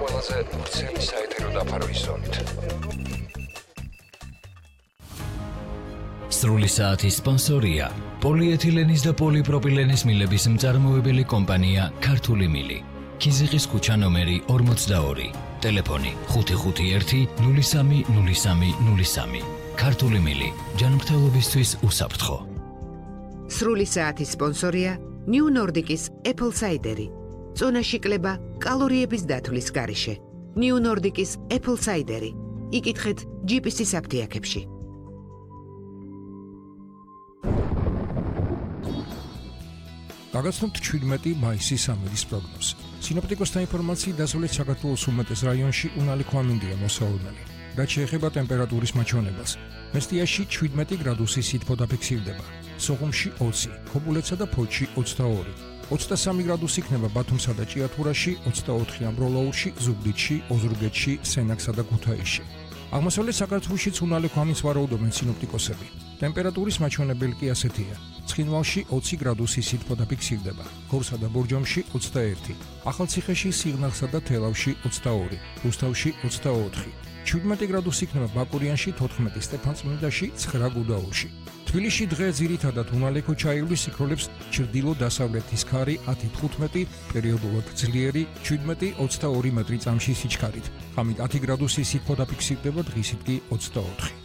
ყველაზე ვრცელი საეთერო დაფარვის ზონით. სრული საათის სპონსორია პოლიეთილენის და პოლიპროპილენის მილების მწარმოებელი კომპანია ქართული მილი. ქიზიყის ქუჩა ნომერი 42, ტელეფონი 551 03 03 03. ქართული მილი, ჯანმრთელობისთვის უსაფრთხო. სრული საათის სპონსორია New Nordic-ის Apple Cider-ი. წონაში კლება კალორიების დათვლის გარეშე. New Nordic-ის Apple Cider-ი. იკითხეთ GPS-ის აფთიაქებში. გაგაცნობთ 17 მაისის ამერის პროგნოზი. სინოპტიკოსთა ინფორმაციით დასავლეთ საქართველოს უმეტეს რაიონში უნალი ქვამინდია მოსაურნელი. რაც შეეხება ტემპერატურის მაჩვენებას, მესტიაში 17 გრადუსი სითბო დაფიქსირდება, სოხუმში 20, ქობულეთსა და ფოთში 22, 23 გრადუსი იქნება ბათუმსა და ჭიათურაში, 24 ამბროლაურში, ზუგდიდში, ოზურგეთში, სენაკსა და ქუთაისში. აღმოსავლეთ საქართველოშიც უნალი ქვამინს ვარაუდობენ სინოპტიკოსები. ტემპერატურის მაჩვენებელი კი ასეთია: ცხინვალში 20 გრადუსი სითბო დაფიქსირდება, გორსა და ბორჯომში 21, ახალციხეში, სიღნაღსა და თელავში 22, რუსთავში 24. 17 გრადუსი იქნება ბაკურიანში, 14 სტეფანწმინდაში, 9 გუდაურში. თბილისში დღე ძირითადად უნალექო ჩაივლის იქროლებს ჩრდილო-დასავლეთის ქარი 10-15, პერიოდულად ძლიერი 17-22 მეტრი წამში სიჩქარით. ღამით 10 გრადუსი სითბო დაფიქსირდება, დღისით კი 24.